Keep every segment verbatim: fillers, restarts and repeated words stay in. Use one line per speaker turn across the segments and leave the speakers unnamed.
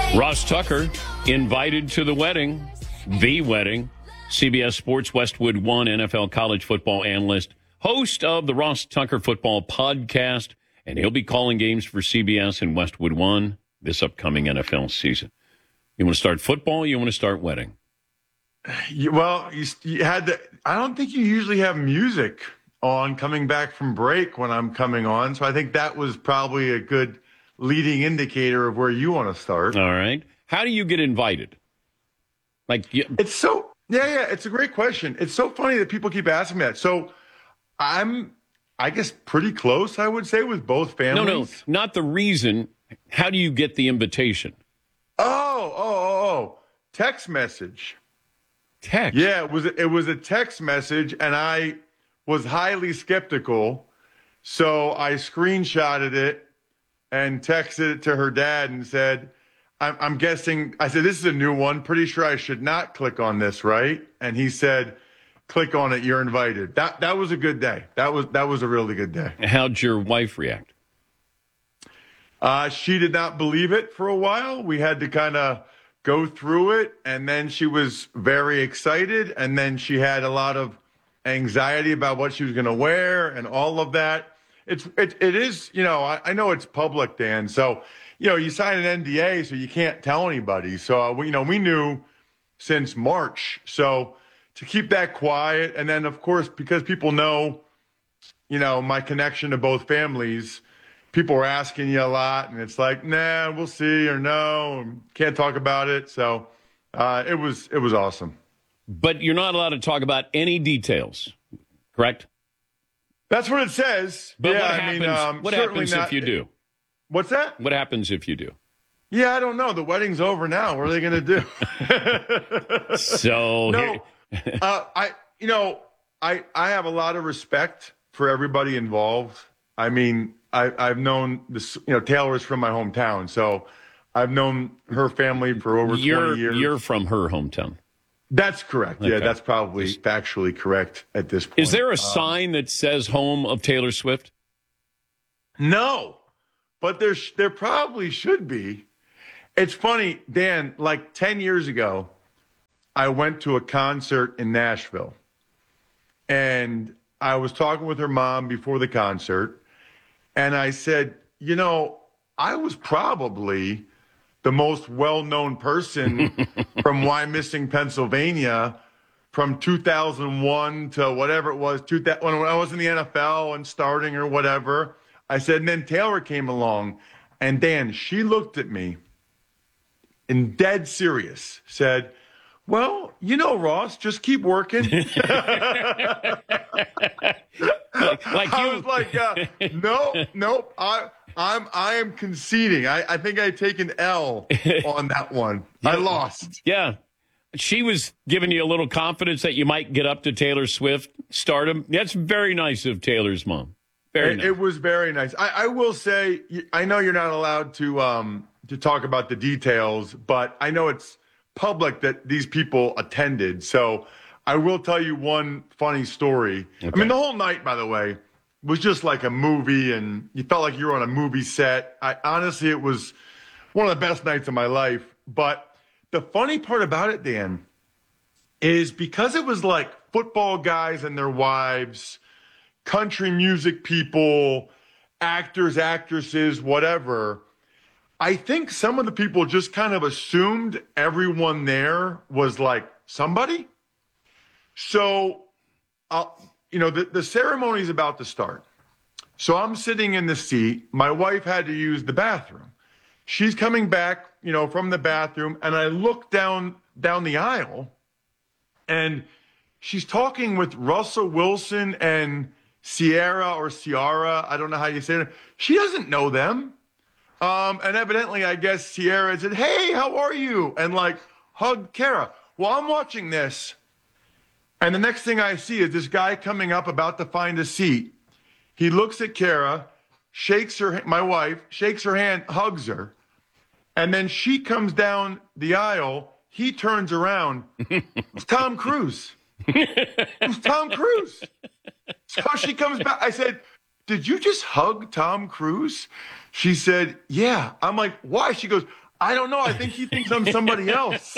Ross Tucker invited to the wedding, the wedding. C B S Sports Westwood One N F L college football analyst, host of the Ross Tucker Football Podcast, and he'll be calling games for C B S and Westwood One this upcoming N F L season. You want to start football? Or you want to start wedding?
You, well, you, you had to. I don't think you usually have music on coming back from break when I'm coming on, so I think that was probably a good leading indicator of where you want to start.
All right. How do you get invited? Like you-
it's so. Yeah, yeah, it's a great question. It's so funny that people keep asking me that. So I'm, I guess, pretty close, I would say, with both families.
No, no, not the reason. How do you get the invitation?
Oh, oh, oh, oh. Text message.
Text?
Yeah, it was, it was a text message, and I was highly skeptical. So I screenshotted it and texted it to her dad and said, I'm, I'm guessing, I said, this is a new one. Pretty sure I should not click on this, right? And he said, click on it. You're invited. That that was a good day. That was that was a really good day.
How'd your wife react?
Uh, she did not believe it for a while. We had to kind of go through it. And then she was very excited. And then she had a lot of anxiety about what she was going to wear and all of that. It's it, it is, you know, I, I know it's public, Dan. So, you know, you sign an N D A, so you can't tell anybody. So, uh, we, you know, we knew since March. So to keep that quiet. And then, of course, because people know, you know, my connection to both families, people are asking you a lot. And it's like, nah, we'll see or no, can't talk about it. So uh, it was it was awesome.
But you're not allowed to talk about any details, correct?
That's what it says.
But
yeah,
what
I
happens,
mean, um,
what happens
not,
if you do?
What's that?
What happens if you do?
Yeah, I don't know. The wedding's over now. What are they going to do?
so
no, uh, I you know I I have a lot of respect for everybody involved. I mean, I I've known this. You know, Taylor's from my hometown, so I've known her family for over
you're,
twenty years.
You're from her hometown.
That's correct.
Okay.
Yeah, that's probably factually correct at this point.
Is there a
um,
sign that says home of Taylor Swift?
No, but there sh- there probably should be. It's funny, Dan, like ten years ago, I went to a concert in Nashville. And I was talking with her mom before the concert. And I said, you know, I was probably the most well-known person from Why Missing Pennsylvania from two thousand one to whatever it was, two thousand, when I was in the N F L and starting or whatever. I said, and then Taylor came along. And Dan, she looked at me and dead serious said, well, you know, Ross, just keep working.
like, like
I
you.
was like, uh, no, nope. I, I'm, I am conceding. I, I think I take an L on that one. I lost.
Yeah. She was giving you a little confidence that you might get up to Taylor Swift stardom. That's very nice of Taylor's mom. Very
it,
nice.
It was very nice. I, I will say, I know you're not allowed to, um, to talk about the details, but I know it's public that these people attended. So I will tell you one funny story. Okay. I mean, the whole night, by the way, was just like a movie, and you felt like you were on a movie set. I honestly, it was one of the best nights of my life. But the funny part about it, Dan, is because it was like football guys and their wives, country music people, actors, actresses, whatever, I think some of the people just kind of assumed everyone there was like somebody. So, uh, you know, the, the ceremony is about to start. So I'm sitting in the seat. My wife had to use the bathroom. She's coming back, you know, from the bathroom, and I look down down the aisle, and she's talking with Russell Wilson and Sierra or Ciara. I don't know how you say it. She doesn't know them. Um, and evidently, I guess Sierra said, hey, how are you? And like hugged Kara. Well, I'm watching this. And the next thing I see is this guy coming up about to find a seat. He looks at Kara, shakes her, my wife, shakes her hand, hugs her. And then she comes down the aisle. He turns around. It's Tom Cruise. It's Tom Cruise. So she comes back. I said, did you just hug Tom Cruise? She said, yeah. I'm like, why? She goes, I don't know. I think he thinks I'm somebody else.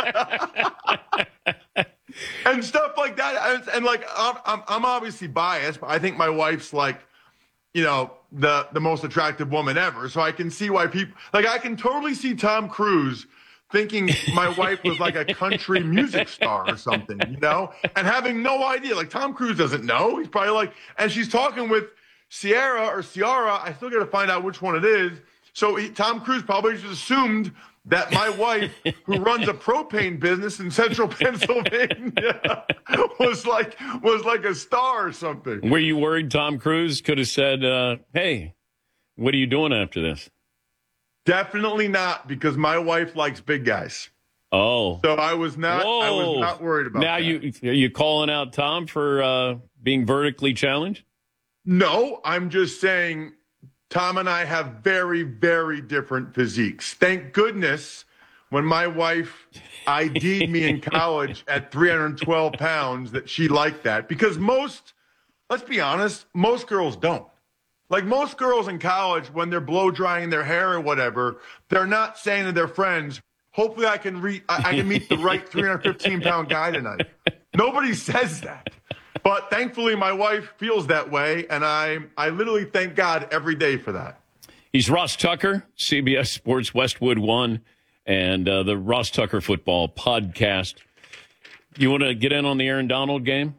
And stuff like that. And, and like, I'm, I'm, I'm obviously biased, but I think my wife's like, you know, the, the most attractive woman ever. So I can see why people, like, I can totally see Tom Cruise thinking my wife was like a country music star or something, you know, and having no idea. Like, Tom Cruise doesn't know. He's probably like, and she's talking with Sierra or Ciara. I still got to find out which one it is. So he, Tom Cruise probably just assumed that my wife, who runs a propane business in central Pennsylvania, was like was like a star or something.
Were you worried Tom Cruise could have said, uh, hey, what are you doing after this?
Definitely not, because my wife likes big guys.
Oh.
So I was not
Whoa.
I was not worried about
now
that.
Now, you, are you calling out Tom for uh, being vertically challenged?
No, I'm just saying Tom and I have very, very different physiques. Thank goodness when my wife I D'd me in college at three hundred twelve pounds that she liked that. Because most, let's be honest, most girls don't. Like, most girls in college, when they're blow drying their hair or whatever, they're not saying to their friends, hopefully I can, re- I-, I can meet the right three hundred fifteen pound guy tonight. Nobody says that. But thankfully, my wife feels that way, and I I literally thank God every day for that.
He's Ross Tucker, C B S Sports Westwood One, and uh, the Ross Tucker Football Podcast. You want to get in on the Aaron Donald game?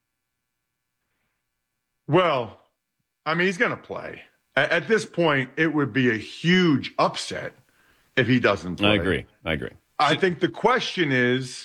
Well, I mean, he's going to play. At, at this point, it would be a huge upset if he doesn't play.
I agree. I agree.
I think the question is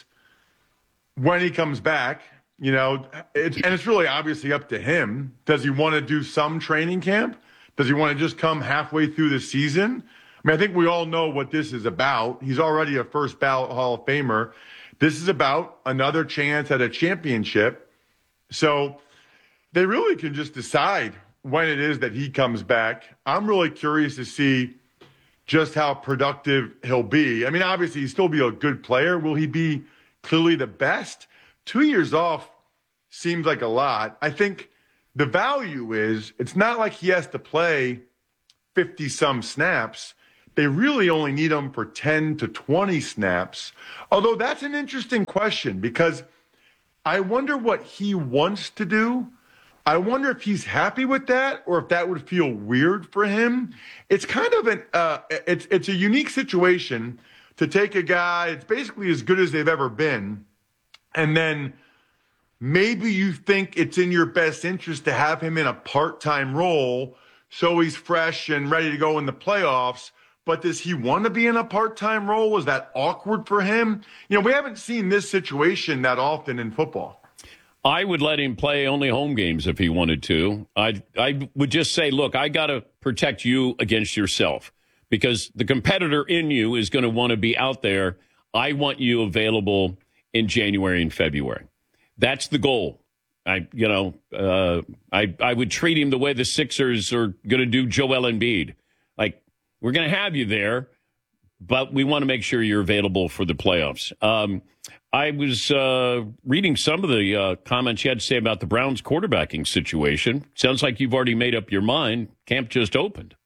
when he comes back. You know, it's, and it's really obviously up to him. Does he want to do some training camp? Does he want to just come halfway through the season? I mean, I think we all know what this is about. He's already a first ballot Hall of Famer. This is about another chance at a championship. So they really can just decide when it is that he comes back. I'm really curious to see just how productive he'll be. I mean, obviously, he'll still be a good player. Will he be clearly the best? Two years off seems like a lot. I think the value is it's not like he has to play fifty-some snaps. They really only need him for ten to twenty snaps. Although that's an interesting question, because I wonder what he wants to do. I wonder if he's happy with that or if that would feel weird for him. It's kind of an uh, it's it's a unique situation to take a guy, it's basically as good as they've ever been, and then maybe you think it's in your best interest to have him in a part-time role so he's fresh and ready to go in the playoffs. But does he want to be in a part-time role? Is that awkward for him? You know, we haven't seen this situation that often in football.
I would let him play only home games if he wanted to. I I would just say, look, I got to protect you against yourself, because the competitor in you is going to want to be out there. I want you available in January and February. That's the goal. I, you know, uh, I, I would treat him the way the Sixers are going to do Joel Embiid. Like, we're going to have you there, but we want to make sure you're available for the playoffs. Um, I was uh, reading some of the uh, comments you had to say about the Browns quarterbacking situation. Sounds like you've already made up your mind. Camp just opened.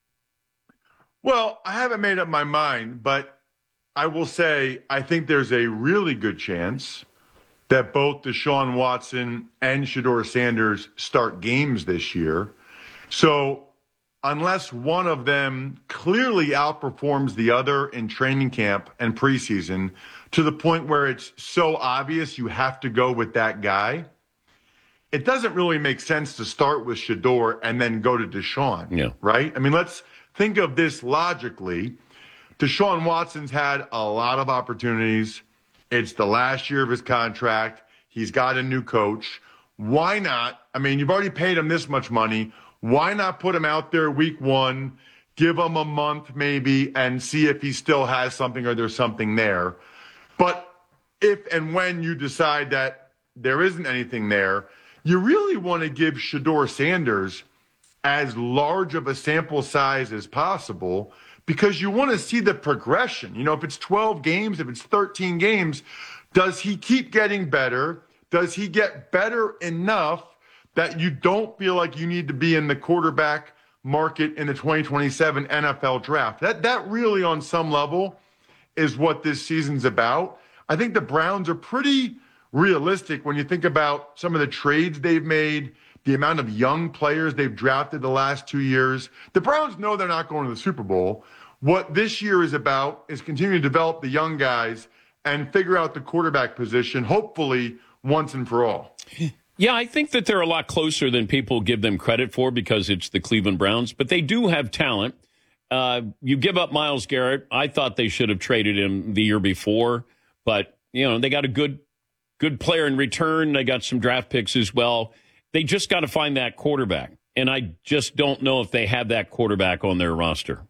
Well, I haven't made up my mind, but I will say I think there's a really good chance that both Deshaun Watson and Shedeur Sanders start games this year. So unless one of them clearly outperforms the other in training camp and preseason to the point where it's so obvious you have to go with that guy, it doesn't really make sense to start with Shedeur and then go to Deshaun,
yeah.
right? I mean, let's think of this logically. Deshaun Watson's had a lot of opportunities. It's the last year of his contract. He's got a new coach. Why not? I mean, you've already paid him this much money. Why not put him out there week one, give him a month maybe, and see if he still has something or there's something there? But if and when you decide that there isn't anything there, you really want to give Shedeur Sanders as large of a sample size as possible, because you want to see the progression. You know, if it's twelve games, if it's thirteen games, does he keep getting better? Does he get better enough that you don't feel like you need to be in the quarterback market in the twenty twenty-seven N F L draft. That that really, on some level, is what this season's about. I think the Browns are pretty realistic when you think about some of the trades they've made, the amount of young players they've drafted the last two years. The Browns know they're not going to the Super Bowl. What this year is about is continuing to develop the young guys and figure out the quarterback position, hopefully once and for all.
Yeah, I think that they're a lot closer than people give them credit for because it's the Cleveland Browns, but they do have talent. Uh, you give up Myles Garrett. I thought they should have traded him the year before, but, you know, they got a good good player in return. They got some draft picks as well. They just got to find that quarterback, and I just don't know if they have that quarterback on their roster.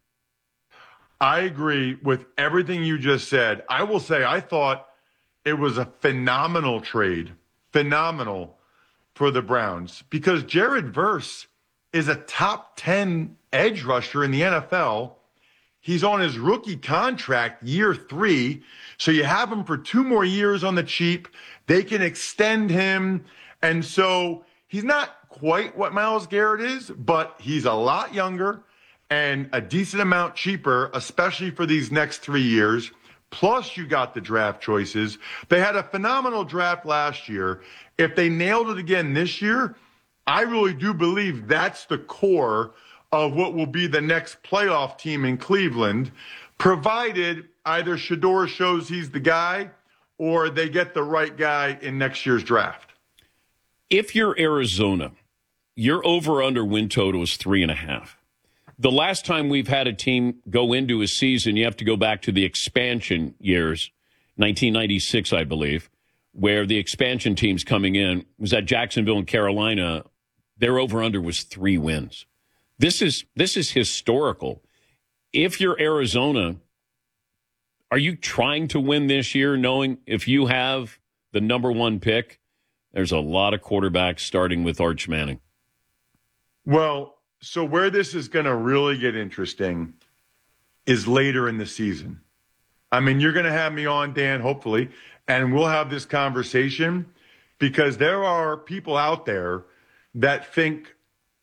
I agree with everything you just said. I will say I thought it was a phenomenal trade, phenomenal for the Browns, because Jared Verse is a top ten edge rusher in the N F L. He's on his rookie contract, year three. So you have him for two more years on the cheap. They can extend him. And so he's not quite what Myles Garrett is, but he's a lot younger and a decent amount cheaper, especially for these next three years. Plus, you got the draft choices. They had a phenomenal draft last year. If they nailed it again this year, I really do believe that's the core of what will be the next playoff team in Cleveland, provided either Shedeur shows he's the guy or they get the right guy in next year's draft.
If you're Arizona, your over-under win total is three and a half. The last time we've had a team go into a season, you have to go back to the expansion years, nineteen ninety-six, I believe, where the expansion teams coming in was at Jacksonville and Carolina. Their over-under was three wins. This is this is historical. If you're Arizona, are you trying to win this year, knowing if you have the number one pick, there's a lot of quarterbacks starting with Arch Manning?
Well, so where this is going to really get interesting is later in the season. I mean, you're going to have me on, Dan, hopefully, and we'll have this conversation because there are people out there that think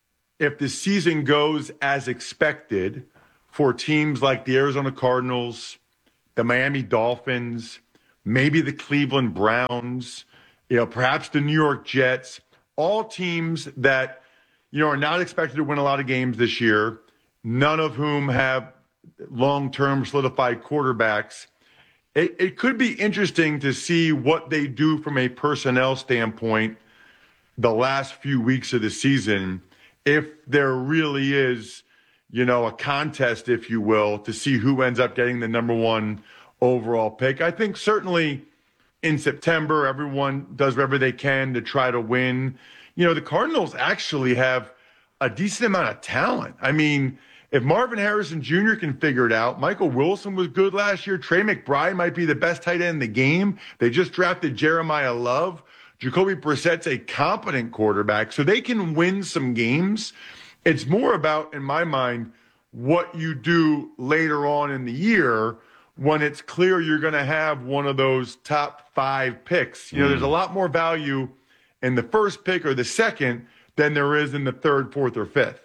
if the season goes as expected for teams like the Arizona Cardinals, the Miami Dolphins, maybe the Cleveland Browns, you know, perhaps the New York Jets, all teams that, you know, are not expected to win a lot of games this year, none of whom have long-term solidified quarterbacks. It, it could be interesting to see what they do from a personnel standpoint the last few weeks of the season, if there really is, you know, a contest, if you will, to see who ends up getting the number one overall pick. I think certainly in September, everyone does whatever they can to try to win. You know, the Cardinals actually have a decent amount of talent. I mean, if Marvin Harrison Junior can figure it out, Michael Wilson was good last year. Trey McBride might be the best tight end in the game. They just drafted Jeremiah Love. Jacoby Brissett's a competent quarterback, so they can win some games. It's more about, in my mind, what you do later on in the year when it's clear you're going to have one of those top five picks. You know, mm. there's a lot more value in the first pick or the second than there is in the third, fourth, or fifth.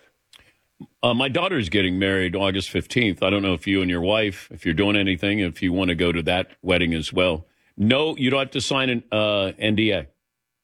Uh, my daughter's getting married August fifteenth. I don't know if you and your wife, if you're doing anything, if you want to go to that wedding as well. No, you don't have to sign an uh, N D A.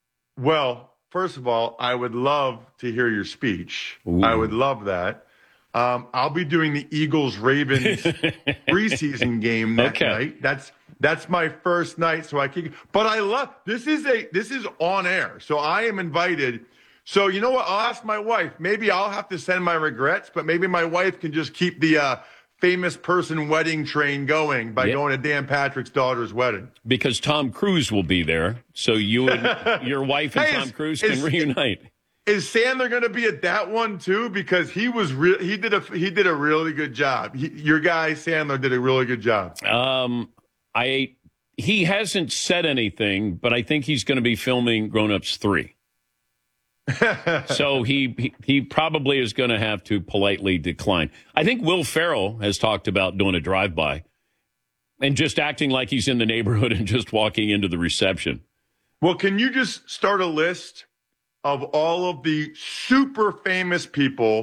Well, first of all, I would love to hear your speech. Ooh. I would love that. Um, I'll be doing the Eagles-Ravens preseason game that okay. night. That's that's my first night, so I can. But I love this is a this is on air, so I am invited. So you know what? I'll ask my wife. Maybe I'll have to send my regrets, but maybe my wife can just keep the uh, famous person wedding train going by yep. going to Dan Patrick's daughter's wedding. Because
Tom Cruise will be there, so you and your wife and hey, Tom is, Cruise can is, reunite.
Is Sandler going to be at that one too? Because he was re- he did a he did a really good job. He, your guy Sandler did a really good job.
Um, I he hasn't said anything, but I think he's going to be filming Grown Ups three. So he, he he probably is going to have to politely decline. I think Will Ferrell has talked about doing a drive-by and just acting like he's in the neighborhood and just walking into the reception.
Well, can you just start a list of all of the super famous people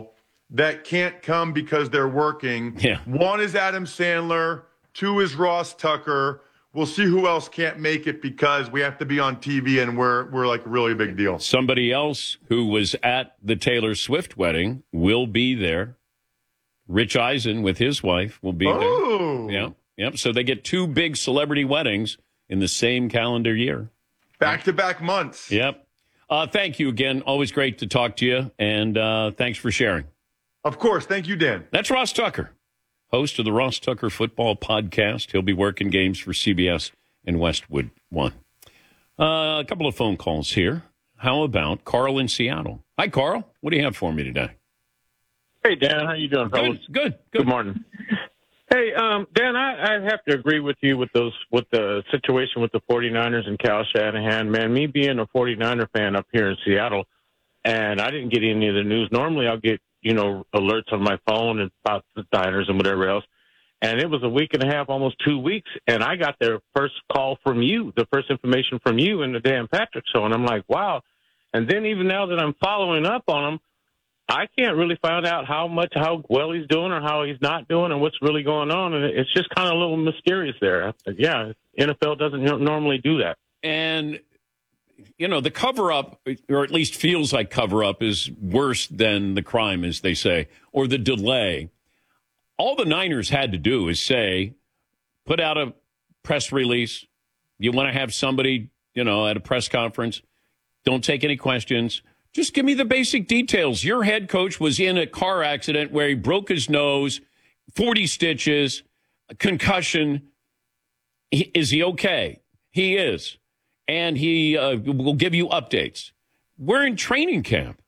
that can't come because they're working.
Yeah.
One is Adam Sandler. Two is Ross Tucker. We'll see who else can't make it because we have to be on T V and we're we're like a really big deal.
Somebody else who was at the Taylor Swift wedding will be there. Rich Eisen with his wife will be
oh.
there. Yeah. Yep. So they get two big celebrity weddings in the same calendar year.
Back to back months.
Yep. Uh, thank you again. Always great to talk to you. And uh, thanks for sharing.
Of course. Thank you, Dan.
That's Ross Tucker, host of the Ross Tucker Football Podcast. He'll be working games for C B S and Westwood One. Uh, a couple of phone calls here. How about Carl in Seattle? Hi, Carl. What do you have for me today?
Hey, Dan. How you doing, fellas?
Good, good, good.
Good morning. Hey, um, Dan, I, I have to agree with you with those with the situation with the 49ers and Kyle Shanahan. Man, me being a 49er fan up here in Seattle, and I didn't get any of the news. Normally, I'll get, you know, alerts on my phone about the Niners and whatever else. And it was a week and a half, almost two weeks, and I got their first call from you, the first information from you in the Dan Patrick Show. And I'm like, wow. And then even now that I'm following up on them, I can't really find out how much, how well he's doing or how he's not doing and what's really going on. And it's just kind of a little mysterious there. Yeah, N F L doesn't normally do that.
And, you know, the cover-up, or at least feels like cover-up, is worse than the crime, as they say, or the delay. All the Niners had to do is say, put out a press release. You want to have somebody, you know, at a press conference. Don't take any questions. Just give me the basic details. Your head coach was in a car accident where he broke his nose, forty stitches, concussion. He, is he okay? He is. And he uh, will give you updates. We're in training camp.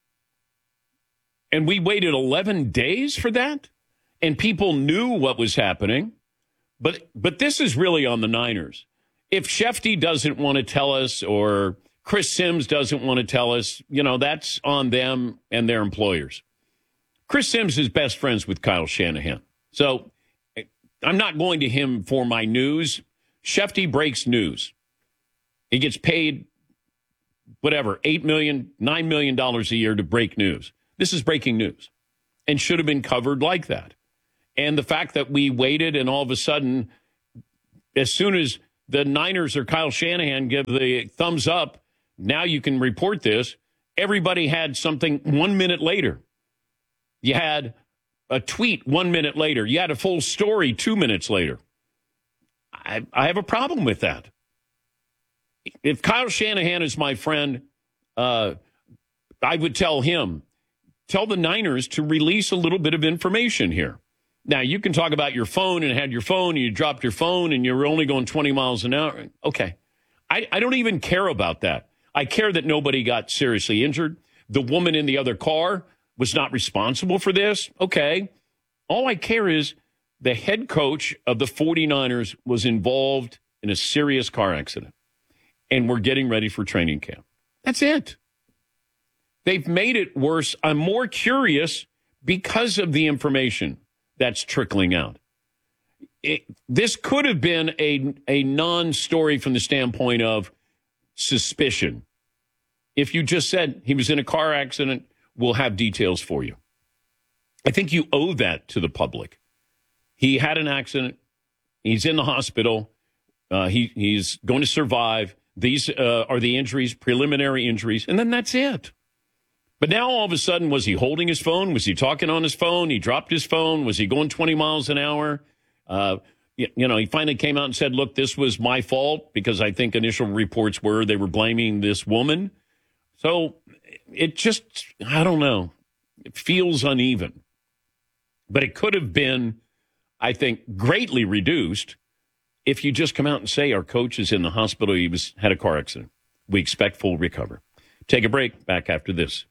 And we waited eleven days for that? And people knew what was happening. But but this is really on the Niners. If Shefty doesn't want to tell us, or Chris Sims doesn't want to tell us, you know, that's on them and their employers. Chris Sims is best friends with Kyle Shanahan. So I'm not going to him for my news. Shefty breaks news. He gets paid, whatever, eight million dollars, nine million dollars a year to break news. This is breaking news and should have been covered like that. And the fact that we waited and all of a sudden, as soon as the Niners or Kyle Shanahan give the thumbs up, now you can report this. Everybody had something one minute later. You had a tweet one minute later. You had a full story two minutes later. I, I have a problem with that. If Kyle Shanahan is my friend, uh, I would tell him, tell the Niners to release a little bit of information here. Now, you can talk about your phone and had your phone and you dropped your phone and you're only going twenty miles an hour. Okay. I, I don't even care about that. I care that nobody got seriously injured. The woman in the other car was not responsible for this. Okay. All I care is the head coach of the 49ers was involved in a serious car accident, and we're getting ready for training camp. That's it. They've made it worse. I'm more curious because of the information that's trickling out. It, this could have been a, a non-story from the standpoint of suspicion. If you just said he was in a car accident, we'll have details for you. I think you owe that to the public. He had an accident. He's in the hospital. Uh, he, he's going to survive. These uh, are the injuries, preliminary injuries, and then that's it. But now all of a sudden, was he holding his phone? Was he talking on his phone? He dropped his phone. Was he going twenty miles an hour? Uh, you, you know, he finally came out and said, look, this was my fault, because I think initial reports were they were blaming this woman. So it just, I don't know, it feels uneven. But it could have been, I think, greatly reduced if you just come out and say our coach is in the hospital. He was had a car accident. We expect full recovery. Take a break. Back after this.